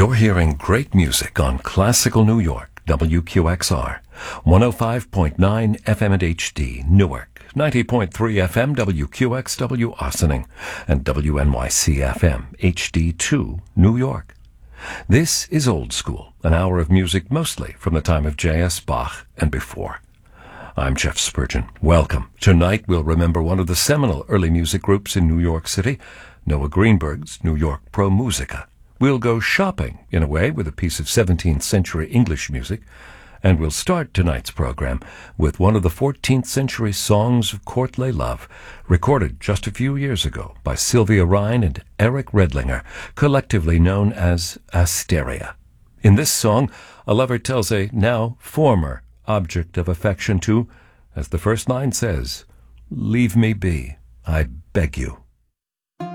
You're hearing great music on Classical New York, WQXR, 105.9 FM and HD, Newark, 90.3 FM, WQXW, Ossining, and WNYC FM, HD2, New York. This is Old School, an hour of music mostly from the time of J.S. Bach and before. I'm Jeff Spurgeon. Welcome. Tonight we'll remember one of the seminal early music groups in New York City, Noah Greenberg's New York Pro Musica. We'll go shopping, in a way, with a piece of 17th century English music, and we'll start tonight's program with one of the 14th century songs of courtly love, recorded just a few years ago by Sylvia Rhine and Eric Redlinger, collectively known as Asteria. In this song, a lover tells a now former object of affection to, as the first line says, "Leave me be, I beg you."